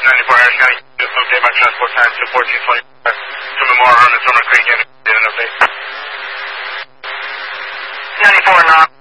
94 Harris County, just update by transport time to 1420 to Memorial on the Summer Creek and an update. 94 knock.